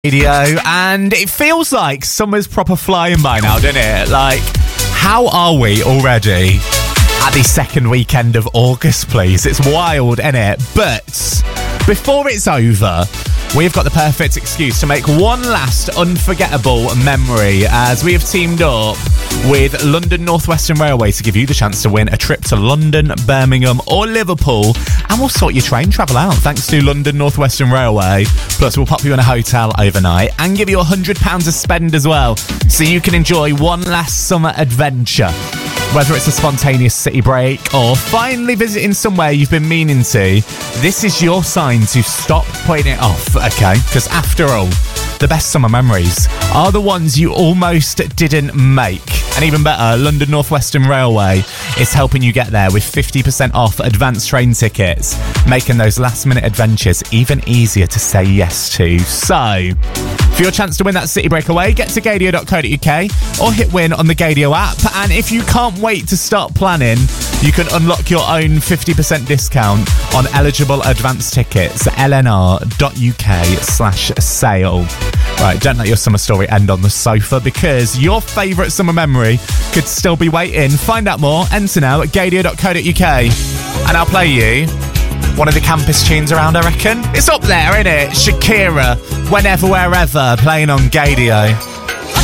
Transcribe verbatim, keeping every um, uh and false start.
Radio, and it feels like summer's proper flying by now, doesn't it? Like, how are we already at the second weekend of August, please? It's wild, isn't it? But before it's over, we've got the perfect excuse to make one last unforgettable memory as we have teamed up with London North Western Railway to give you the chance to win a trip to London, Birmingham or Liverpool, and we'll sort your train travel out thanks to London North Western Railway. Plus we'll pop you in a hotel overnight and give you one hundred pounds to spend as well, so you can enjoy one last summer adventure. Whether it's a spontaneous city break or finally visiting somewhere you've been meaning to, this is your sign to stop putting it off, okay? Because after all, the best summer memories are the ones you almost didn't make. And even better, London North Western Railway is helping you get there with fifty percent off advanced train tickets, making those last minute adventures even easier to say yes to. So, for your chance to win that city breakaway, get to gadio dot co dot uk or hit win on the Gadio app. And if you can't wait to start planning, you can unlock your own fifty percent discount on eligible advance tickets at l n r dot u k slash sale. Right, don't let your summer story end on the sofa, because your favourite summer memory could still be waiting. Find out more, enter now at gadio dot co dot uk. And I'll play you one of the campus tunes around, I reckon. It's up there, isn't it? Shakira, Whenever, Wherever, playing on Gadio.